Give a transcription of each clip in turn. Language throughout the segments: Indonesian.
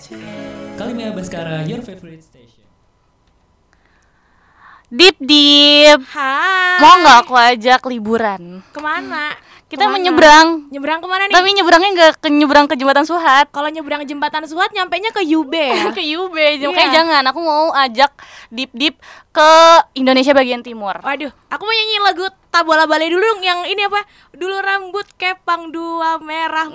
Kalimia Baskara, your favorite station. Dip. Hai. Mau nggak aku ajak liburan? Kemana? Kita mau nyebrang. Nyebrang kemana nih? Tapi nyebrangnya nggak ke nyebrang ke Jembatan Suhat. Kalau nyebrang jembatan Suhat nyampenya ke UB ya? Ke UB. Iya. Makanya jangan. Aku mau ajak Dip ke Indonesia bagian timur. Waduh, aku mau nyanyiin lagu Tabola Bale dulu dong. Yang ini apa? Dulu rambut kepang dua merah.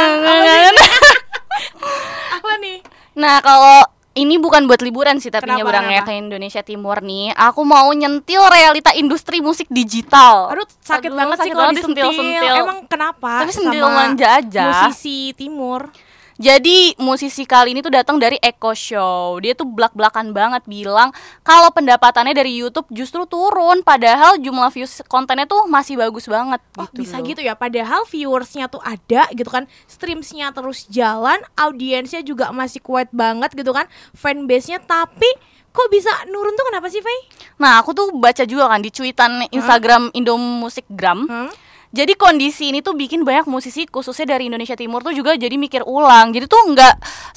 Apa nih? Nah, kalau ini bukan buat liburan sih, tapi Kenapa, nyebrangnya kenapa? ke Indonesia Timur nih. Aku mau nyentil realita industri musik digital. Aduh, sakit Aduh, banget sih sakit kalau banget disentil. disentil-sentil. Emang kenapa? Tapi sentil sama manja aja. musisi timur. Jadi musisi kali ini tuh datang dari Eko Show. Dia tuh blak-blakan banget bilang kalau pendapatannya dari YouTube justru turun, padahal jumlah views kontennya tuh masih bagus banget. Oh, gitu bisa loh. gitu ya. Padahal viewersnya tuh ada gitu kan, streamsnya terus jalan, audiensnya juga masih kuat banget gitu kan, fanbase-nya. Tapi kok bisa nurun tuh kenapa sih, Faye? Nah, aku tuh baca juga kan di cuitan Instagram Indomusikgram. Jadi kondisi ini tuh bikin banyak musisi khususnya dari Indonesia Timur tuh juga jadi mikir ulang. Jadi tuh nggak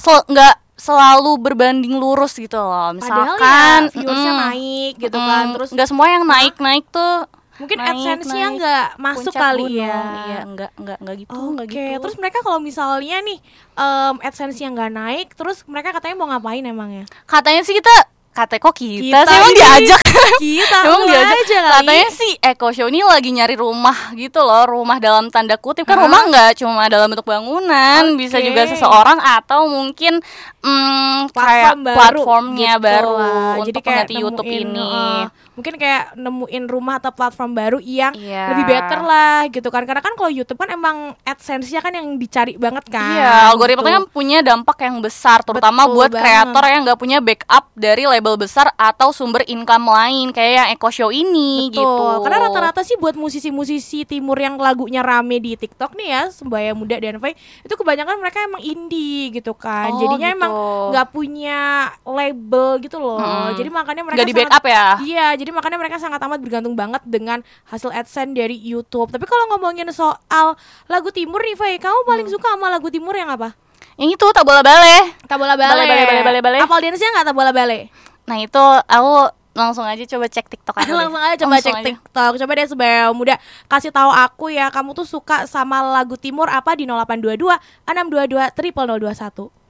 selalu berbanding lurus gitu loh. Padahal Misalkan ya viewersnya naik gitu kan, terus nggak semua yang naik tuh mungkin naik, AdSense-nya naik. nggak masuk Puncak kali gunung. ya. Iya, enggak gitu, enggak Oke, gitu. terus mereka kalau misalnya nih AdSense-nya nggak naik, terus mereka katanya mau ngapain emangnya? Katanya sih kita kok kita sih Kita emang ini. diajak. Kita Emang lu diajak. aja kali. Katanya sih Eko Show ini lagi nyari rumah gitu loh, rumah dalam tanda kutip. Kan Hah? rumah nggak cuma dalam bentuk bangunan, bisa Oke. juga seseorang atau mungkin kayak platformnya gitu baru lah. untuk Jadi kayak mengganti YouTube nemuin, ini. mungkin kayak nemuin rumah atau platform baru yang Iya. lebih better lah gitu kan. Karena kan kalau YouTube kan emang AdSense-nya kan yang dicari banget kan. Iya, algoritmanya kan punya dampak yang besar, terutama Betul buat banget. kreator yang nggak punya backup dari label besar atau sumber income lain kayak yang Eko Show ini. Betul, gitu. karena rata-rata sih buat musisi-musisi timur yang lagunya rame di TikTok nih ya, Sembaya Muda dan Faye, itu kebanyakan mereka emang indie gitu kan. Oh, Jadinya gitu. emang nggak punya label gitu loh. Jadi makanya mereka Nggak di backup ya? Iya, jadi makanya mereka sangat amat bergantung banget dengan hasil AdSense dari YouTube. Tapi kalau ngomongin soal lagu timur nih Faye, kamu paling suka sama lagu timur yang apa? Yang itu Tabola Bale. Tabola Bale. Bale. Apal dance-nya nggak Tabola Bale? Nah itu aku langsung aja coba cek TikTok aku deh. Langsung aja coba Langsung cek aja. TikTok. Coba deh Sembaya Muda kasih tahu aku ya, kamu tuh suka sama lagu timur apa di 0822 622 0021.